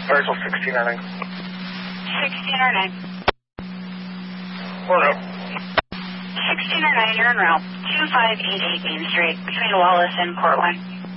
Parcel 1609. 1609. We're up. 1609, you're en route. 2588 Main Street, between Wallace and Portland.